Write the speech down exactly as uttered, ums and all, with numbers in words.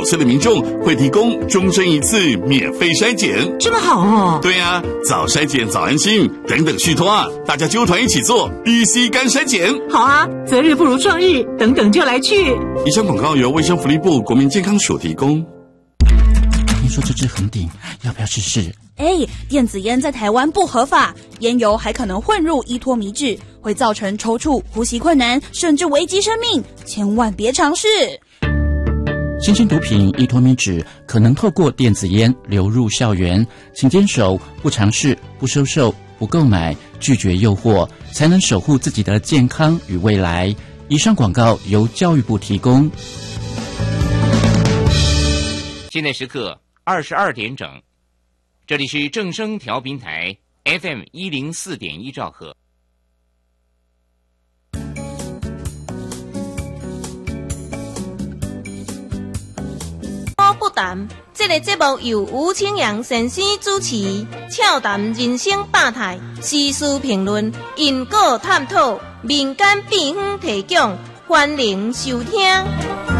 岁的民众会提供终身一次免费筛检。 这么好哦？ 对啊，早筛检早安心，等等续托啊，大家纠团一起做 B C 肝筛检。 好啊，择日不如撞日，等等就来去。 以上广告由卫生福利部国民健康署提供。 听说这支恒鼎，要不要试试？ 哎，电子烟在台湾不合法，烟油还可能混入依托米脂，会造成抽搐、呼吸困难，甚至危及生命，千万别尝试。 新型毒品依托米脂可能透过电子烟流入校园，请坚守不尝试、不收受、不购买，拒绝诱惑，才能守护自己的健康与未来。以上广告由教育部提供。 现在时刻二十二点整，这里是正声调频台 F M 一零四点一兆赫。 我不谈，这个节目由吴清扬先生主持，俏谈人生百态，时事评论，因果探讨，民间秘方提供，欢迎收听。